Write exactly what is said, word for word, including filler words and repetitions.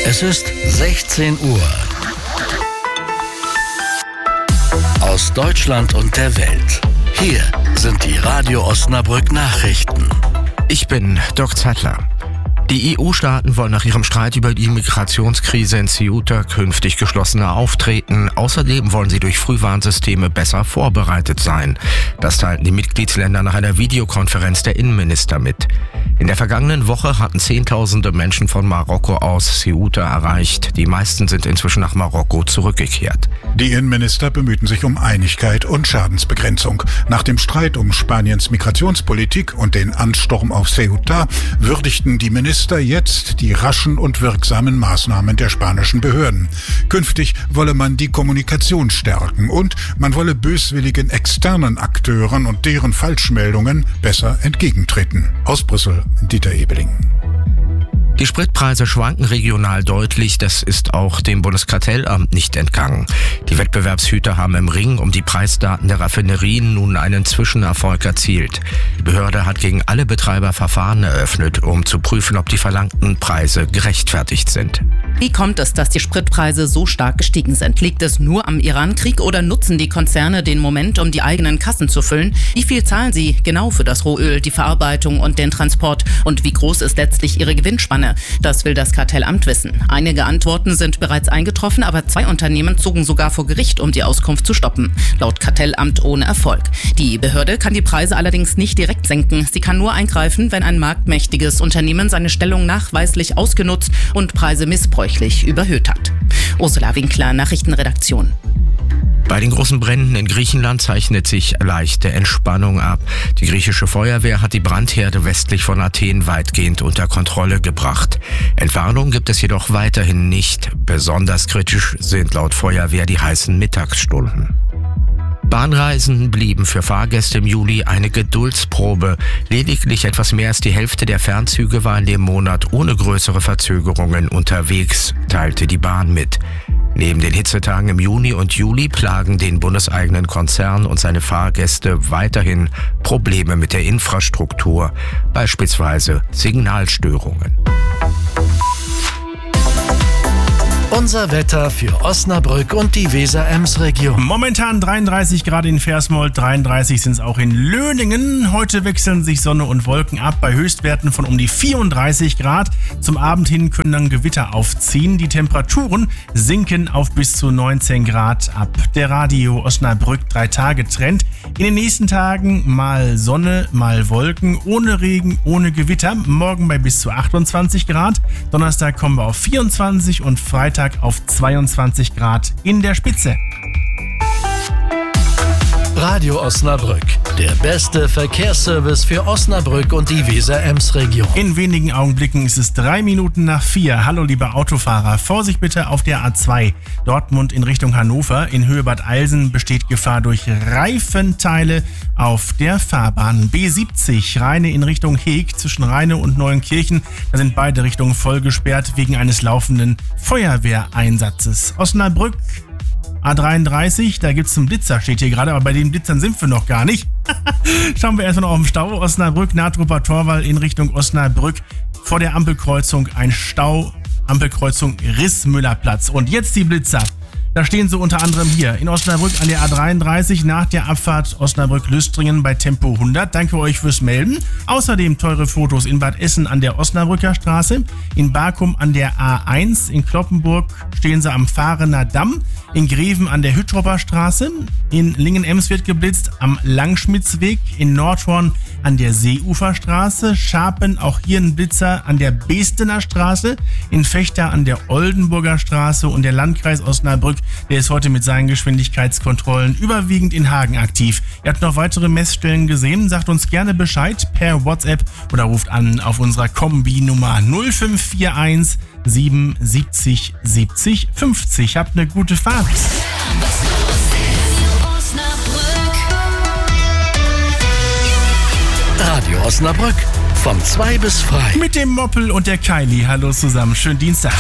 Es ist sechzehn Uhr. Aus Deutschland und der Welt. Hier sind die Radio Osnabrück Nachrichten. Ich bin Dirk Zeitler. Die E U-Staaten wollen nach ihrem Streit über die Migrationskrise in Ceuta künftig geschlossener auftreten. Außerdem wollen sie durch Frühwarnsysteme besser vorbereitet sein. Das teilten die Mitgliedsländer nach einer Videokonferenz der Innenminister mit. In der vergangenen Woche hatten Zehntausende Menschen von Marokko aus Ceuta erreicht. Die meisten sind inzwischen nach Marokko zurückgekehrt. Die Innenminister bemühten sich um Einigkeit und Schadensbegrenzung. Nach dem Streit um Spaniens Migrationspolitik und den Ansturm auf Ceuta würdigten die Minister jetzt die raschen und wirksamen Maßnahmen der spanischen Behörden. Künftig wolle man die Kommunikation stärken und man wolle böswilligen externen Akteuren und deren Falschmeldungen besser entgegentreten. Aus Brüssel, Dieter Ebeling. Die Spritpreise schwanken regional deutlich, das ist auch dem Bundeskartellamt nicht entgangen. Die Wettbewerbshüter haben im Ring um die Preisdaten der Raffinerien nun einen Zwischenerfolg erzielt. Die Behörde hat gegen alle Betreiber Verfahren eröffnet, um zu prüfen, ob die verlangten Preise gerechtfertigt sind. Wie kommt es, dass die Spritpreise so stark gestiegen sind? Liegt es nur am Irankrieg oder nutzen die Konzerne den Moment, um die eigenen Kassen zu füllen? Wie viel zahlen sie genau für das Rohöl, die Verarbeitung und den Transport? Und wie groß ist letztlich ihre Gewinnspanne? Das will das Kartellamt wissen. Einige Antworten sind bereits eingetroffen, aber zwei Unternehmen zogen sogar vor Gericht, um die Auskunft zu stoppen. Laut Kartellamt ohne Erfolg. Die Behörde kann die Preise allerdings nicht direkt senken. Sie kann nur eingreifen, wenn ein marktmächtiges Unternehmen seine Stellung nachweislich ausgenutzt und Preise missbräuchlich überhöht hat. Ursula Winkler, Nachrichtenredaktion. Bei den großen Bränden in Griechenland zeichnet sich leichte Entspannung ab. Die griechische Feuerwehr hat die Brandherde westlich von Athen weitgehend unter Kontrolle gebracht. Entwarnung gibt es jedoch weiterhin nicht. Besonders kritisch sind laut Feuerwehr die heißen Mittagsstunden. Bahnreisen blieben für Fahrgäste im Juli eine Geduldsprobe. Lediglich etwas mehr als die Hälfte der Fernzüge war in dem Monat ohne größere Verzögerungen unterwegs, teilte die Bahn mit. Neben den Hitzetagen im Juni und Juli plagen den bundeseigenen Konzern und seine Fahrgäste weiterhin Probleme mit der Infrastruktur, beispielsweise Signalstörungen. Unser Wetter für Osnabrück und die Weser-Ems-Region. Momentan dreiunddreißig Grad in Versmold, dreiunddreißig sind es auch in Löningen. Heute wechseln sich Sonne und Wolken ab bei Höchstwerten von um die vierunddreißig Grad. Zum Abend hin können dann Gewitter aufziehen. Die Temperaturen sinken auf bis zu neunzehn Grad ab. Der Radio Osnabrück drei Tage Trend. In den nächsten Tagen mal Sonne, mal Wolken, ohne Regen, ohne Gewitter. Morgen bei bis zu achtundzwanzig Grad. Donnerstag kommen wir auf vierundzwanzig und Freitag auf zweiundzwanzig Grad in der Spitze. Radio Osnabrück, der beste Verkehrsservice für Osnabrück und die Weser-Ems-Region. In wenigen Augenblicken ist es drei Minuten nach vier. Hallo liebe Autofahrer, Vorsicht bitte auf der A zwei. Dortmund in Richtung Hannover. In Höhe Bad Eilsen besteht Gefahr durch Reifenteile auf der Fahrbahn. B siebzig, Rheine in Richtung Heeg zwischen Rheine und Neuenkirchen. Da sind beide Richtungen voll gesperrt wegen eines laufenden Feuerwehreinsatzes. Osnabrück A dreiunddreißig, da gibt's einen Blitzer, steht hier gerade, aber bei den Blitzern sind wir noch gar nicht. Schauen wir erstmal noch auf den Stau. Osnabrück, Nahtruper Torwall in Richtung Osnabrück. Vor der Ampelkreuzung ein Stau, Ampelkreuzung Rissmüllerplatz. Und jetzt die Blitzer. Da stehen sie unter anderem hier in Osnabrück an der A dreiunddreißig nach der Abfahrt Osnabrück-Lüstringen bei Tempo hundert. Danke euch fürs Melden. Außerdem teure Fotos in Bad Essen an der Osnabrücker Straße, in Barkum an der A eins, in Kloppenburg stehen sie am Fahrener Damm, in Greven an der Hüttropper Straße, in Lingen-Ems wird geblitzt am Langschmitzweg, in Nordhorn an der Seeuferstraße, Scharpen, auch hier ein Blitzer an der Bestener Straße, in Vechta an der Oldenburger Straße und der Landkreis Osnabrück, der ist heute mit seinen Geschwindigkeitskontrollen überwiegend in Hagen aktiv. Ihr habt noch weitere Messstellen gesehen, sagt uns gerne Bescheid per WhatsApp oder ruft an auf unserer Kombi-Nummer null fünf vier eins sieben siebzig siebzig fünfzig. Habt eine gute Fahrt. Radio Osnabrück von zwei bis frei. Mit dem Moppel und der Kylie. Hallo zusammen, schönen Dienstag.